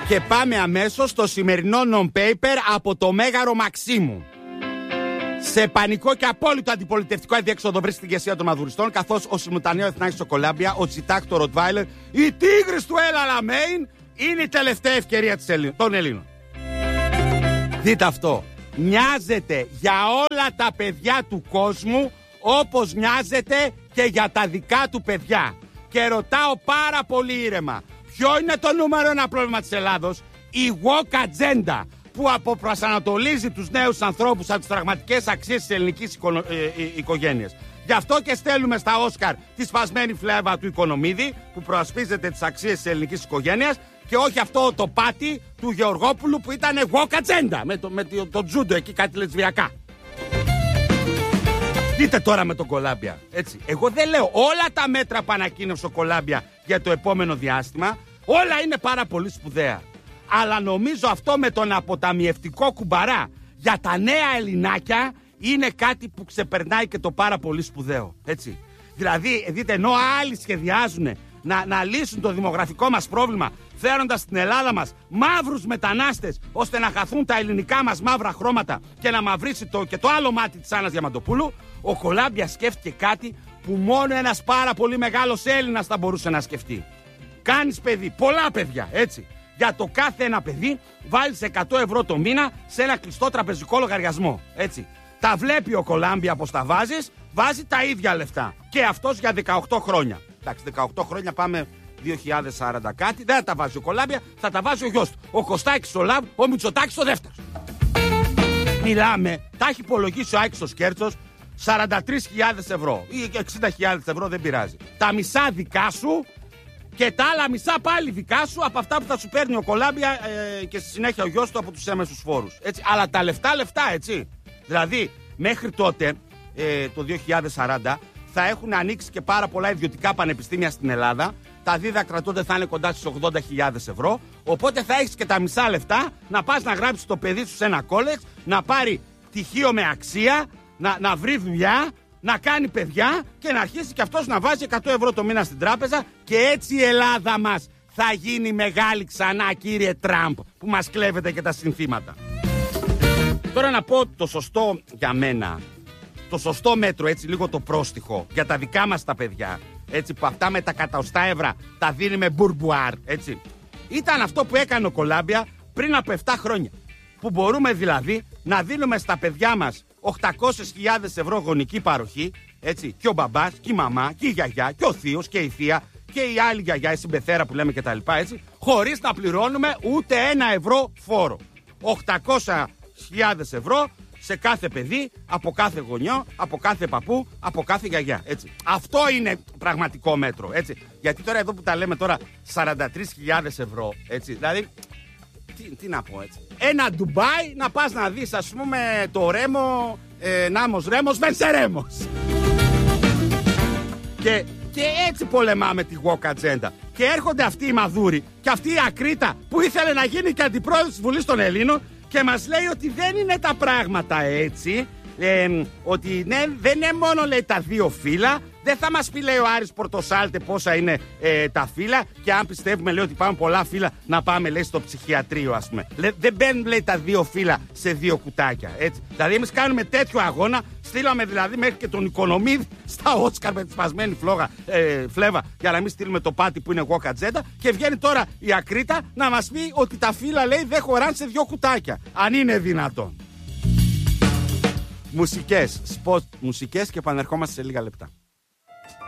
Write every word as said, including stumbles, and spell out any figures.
Και πάμε αμέσως στο σημερινό non-paper από το Μέγαρο Μαξίμου. Σε πανικό και απόλυτο αντιπολιτευτικό αδιέξοδο βρίσκεται η ηγεσία των μαδουριστών, καθώς ο συμμετανέο εθνάρχης στο Κολάμπια, ο Τσιτάκ, το Ροτβάιλερ, η τίγρης του Ελ Αλαμέιν, είναι η τελευταία ευκαιρία των Ελλήνων. Δείτε αυτό. Νοιάζεται για όλα τα παιδιά του κόσμου, όπως νοιάζεται και για τα δικά του παιδιά. Και ρωτάω πάρα πολύ ήρεμα, ποιο είναι το νούμερο ένα πρόβλημα της Ελλάδος? Η woke agenda, που αποπροσανατολίζει τους νέους ανθρώπους από τις πραγματικές αξίες της ελληνικής οικο... ε, ε, οικογένειας. Γι' αυτό και στέλνουμε στα Όσκαρ τη σπασμένη φλέβα του Οικονομίδη, που προασπίζεται τις αξίες της ελληνικής οικογένειας, και όχι αυτό το πάτη του Γεωργόπουλου που ήταν woke agenda, με το, με το, το τζούντο εκεί, κάτι λεσβιακά. Δείτε τώρα με τον Κολάμπια, έτσι. Εγώ δεν λέω όλα τα μέτρα που ανακοίνωσε ο Κολάμπια για το επόμενο διάστημα, όλα είναι πάρα πολύ σπουδαία. Αλλά νομίζω αυτό με τον αποταμιευτικό κουμπαρά για τα νέα Ελληνάκια είναι κάτι που ξεπερνάει και το πάρα πολύ σπουδαίο, έτσι. Δηλαδή, δείτε, ενώ άλλοι σχεδιάζουν να, να λύσουν το δημογραφικό μας πρόβλημα, φέροντας στην Ελλάδα μας μαύρους μετανάστες, ώστε να χαθούν τα ελληνικά μας μαύρα χρώματα και να μαυρίσει το, και το άλλο μάτι της Άννας Διαμαντοπούλου, ο Κολάμπια σκέφτηκε κάτι που μόνο ένας πάρα πολύ μεγάλος Έλληνας θα μπορούσε να σκεφτεί. Κάνεις παιδί, πολλά παιδιά, έτσι. Για το κάθε ένα παιδί βάλεις εκατό ευρώ το μήνα σε ένα κλειστό τραπεζικό λογαριασμό, έτσι. Τα βλέπει ο Κολάμπια πως τα βάζεις, βάζει τα ίδια λεφτά. Και αυτός για δεκαοκτώ χρόνια. Εντάξει, δεκαοκτώ χρόνια πάμε δύο χιλιάδες σαράντα κάτι, δεν θα τα βάζει ο Κολάμπια, θα τα βάζει ο γιος του. Ο Κωστάκης στο Λαβ, ο Μητσοτάκης στο δεύτερο. Μιλάμε, τα έχει υπολογίσει ο Άκης ο Σκέρτσος, σαράντα τρεις χιλιάδες ευρώ ή εξήντα χιλιάδες ευρώ, δεν πειράζει. Τα μισά δικά σου και τα άλλα μισά πάλι δικά σου από αυτά που θα σου παίρνει ο Κολάμπια ε, και στη συνέχεια ο γιος του από τους έμεσους φόρους. Έτσι. Αλλά τα λεφτά, λεφτά, έτσι. Δηλαδή, μέχρι τότε, ε, το δύο χιλιάδες σαράντα, θα έχουν ανοίξει και πάρα πολλά ιδιωτικά πανεπιστήμια στην Ελλάδα. Τα δίδακτρα τότε θα είναι κοντά στις ογδόντα χιλιάδες ευρώ. Οπότε θα έχεις και τα μισά λεφτά να πας να γράψεις το παιδί σου σε ένα κόλεξ, να πάρει πτυχίο με αξία, να, να βρει δουλειά, να κάνει παιδιά και να αρχίσει και αυτός να βάζει εκατό ευρώ το μήνα στην τράπεζα. Και έτσι η Ελλάδα μας θα γίνει μεγάλη ξανά, κύριε Τραμπ, που μας κλέβετε και τα συνθήματα. Τώρα να πω το σωστό για μένα, το σωστό μέτρο, έτσι, λίγο το πρόστιχο για τα δικά μας τα παιδιά, έτσι, που αυτά με τα εκατοστά ευρώ τα δίνει με μπουρμπουάρ, έτσι. Ήταν αυτό που έκανε ο Κολάμπια πριν από επτά χρόνια. Που μπορούμε δηλαδή να δίνουμε στα παιδιά μας οκτακόσιες χιλιάδες ευρώ γονική παροχή, έτσι, και ο μπαμπάς, και η μαμά, και η γιαγιά, και ο θείος, και η θεία, και η άλλη γιαγιά, η συμπεθέρα που λέμε κτλ. Έτσι, χωρίς να πληρώνουμε ούτε ένα ευρώ φόρο. οκτακόσιες χιλιάδες ευρώ σε κάθε παιδί, από κάθε γονιό, από κάθε παππού, από κάθε γιαγιά. Έτσι. Αυτό είναι πραγματικό μέτρο. Έτσι. Γιατί τώρα εδώ που τα λέμε τώρα σαράντα τρεις χιλιάδες ευρώ, έτσι, δηλαδή, τι, τι να πω, έτσι. Ένα Ντουμπάι να πας να δεις, ας πούμε, το Ρέμο, ε, Νάμος Ρέμος, Βενσερέμος. Και, και έτσι πολεμάμε τη woke agenda. Και έρχονται αυτοί οι μαδούροι και αυτή η ακρίτα που ήθελε να γίνει και αντιπρόεδρος της Βουλής των Ελλήνων και μας λέει ότι δεν είναι τα πράγματα έτσι, ε, ότι ναι, δεν είναι μόνο, λέει, τα δύο φύλλα. Δεν θα μας πει, λέει, ο Άρης Πορτοσάλτε πόσα είναι ε, τα φύλλα, και αν πιστεύουμε, λέει, ότι πάμε πολλά φύλλα, να πάμε, λέει, στο ψυχιατρίο, ας πούμε. Λε, δεν μπαίνουν, λέει, τα δύο φύλλα σε δύο κουτάκια, έτσι. Δηλαδή εμείς κάνουμε τέτοιο αγώνα, στείλαμε δηλαδή μέχρι και τον Οικονομίδη στα Όσκαρ με τη σπασμένη φλόγα, ε, φλέβα, για να μην στείλουμε το πάτη που είναι woke agenda, και βγαίνει τώρα η Ακρίτα να μας πει ότι τα φύλλα, λέει, δεν χωράνε σε δύο κουτάκια. Αν είναι δυνατόν. Μουσικές, σποτ μουσικές, και επανερχόμαστε σε λίγα λεπτά.